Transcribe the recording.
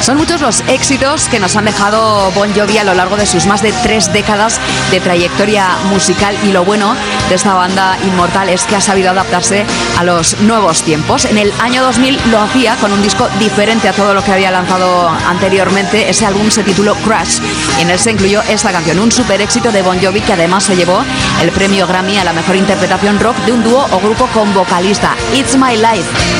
Son muchos los éxitos que nos han dejado Bon Jovi a lo largo de sus más de 3 décadas de trayectoria musical, y lo bueno de esta banda inmortal es que ha sabido adaptarse a los nuevos tiempos. En el año 2000 lo hacía con un disco diferente a todo lo que había lanzado anteriormente. Ese álbum se tituló Crash y en él se incluyó esta canción, un super éxito de Bon Jovi que además se llevó el premio Grammy a la mejor interpretación rock de un dúo o grupo con vocalista, It's My Life.